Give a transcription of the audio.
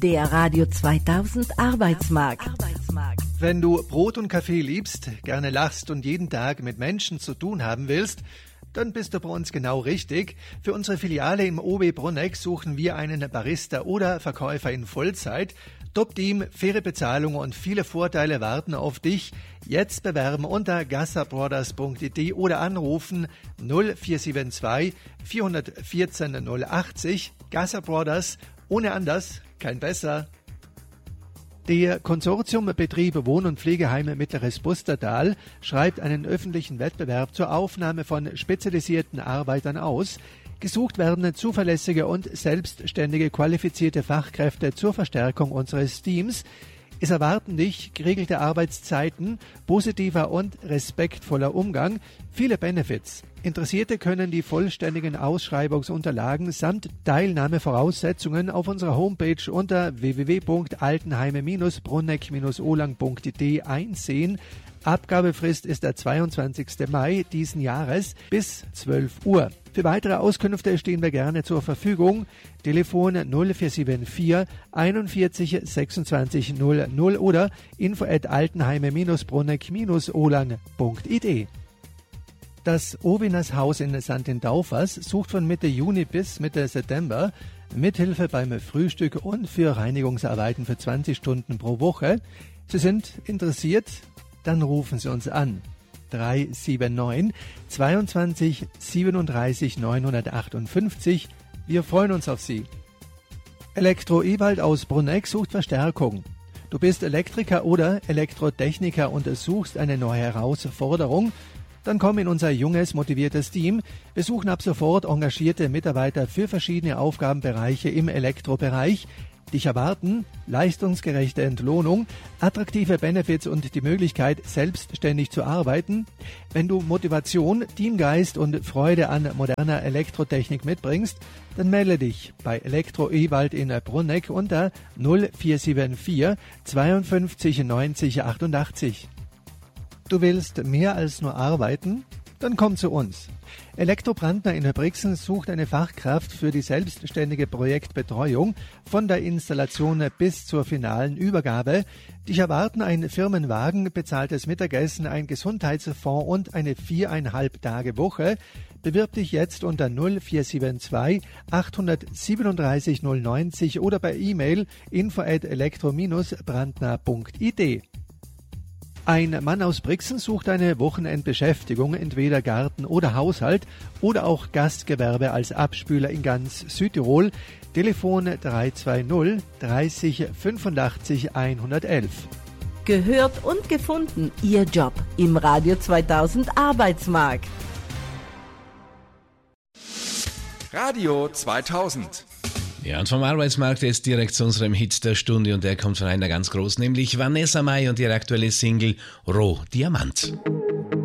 Der Radio 2000 Arbeitsmarkt. Wenn du Brot und Kaffee liebst, gerne lachst und jeden Tag mit Menschen zu tun haben willst, dann bist du bei uns genau richtig. Für unsere Filiale im OB Brunegg suchen wir einen Barista oder Verkäufer in Vollzeit. Top-Team, faire Bezahlung und viele Vorteile warten auf dich. Jetzt bewerben unter gassabrothers.de oder anrufen 0472 414 080. Gasser Brothers, ohne anders, kein besser. Der Konsortiumbetrieb Wohn- und Pflegeheime Mittleres Bustertal schreibt einen öffentlichen Wettbewerb zur Aufnahme von spezialisierten Arbeitern aus. Gesucht werden zuverlässige und selbstständige qualifizierte Fachkräfte zur Verstärkung unseres Teams. Es erwarten dich geregelte Arbeitszeiten, positiver und respektvoller Umgang, viele Benefits. Interessierte können die vollständigen Ausschreibungsunterlagen samt Teilnahmevoraussetzungen auf unserer Homepage unter www.altenheime-brunegg-olang.de einsehen. Abgabefrist ist der 22. Mai diesen Jahres bis 12 Uhr. Für weitere Auskünfte stehen wir gerne zur Verfügung. Telefon 0474 41 26 00 oder info@altenheime-brunegg-olang.de. Das Owinners Haus in St. Daufers sucht von Mitte Juni bis Mitte September Mithilfe beim Frühstück und für Reinigungsarbeiten für 20 Stunden pro Woche. Sie sind interessiert? Dann rufen Sie uns an. 379 22 37 958. Wir freuen uns auf Sie. Elektro Ewald aus Brunegg sucht Verstärkung. Du bist Elektriker oder Elektrotechniker und suchst eine neue Herausforderung? Dann komm in unser junges, motiviertes Team. Wir suchen ab sofort engagierte Mitarbeiter für verschiedene Aufgabenbereiche im Elektrobereich. Dich erwarten leistungsgerechte Entlohnung, attraktive Benefits und die Möglichkeit, selbstständig zu arbeiten. Wenn du Motivation, Teamgeist und Freude an moderner Elektrotechnik mitbringst, dann melde dich bei Elektro Ewald in Brunegg unter 0474 52 90 88. Du willst mehr als nur arbeiten? Dann komm zu uns. Elektro Brandner in Brixen sucht eine Fachkraft für die selbstständige Projektbetreuung von der Installation bis zur finalen Übergabe. Dich erwarten ein Firmenwagen, bezahltes Mittagessen, ein Gesundheitsfonds und eine 4,5-Tage-Woche. Bewirb dich jetzt unter 0472 837 090 oder per E-Mail info@elektro-brandner.it. Ein Mann aus Brixen sucht eine Wochenendbeschäftigung, entweder Garten oder Haushalt oder auch Gastgewerbe als Abspüler in ganz Südtirol. Telefon 320 30 85 111. Gehört und gefunden, Ihr Job im Radio 2000 Arbeitsmarkt. Radio 2000. Ja, und vom Arbeitsmarkt jetzt direkt zu unserem Hit der Stunde und der kommt von einer ganz großen, nämlich Vanessa Mai und ihre aktuelle Single Roh Diamant.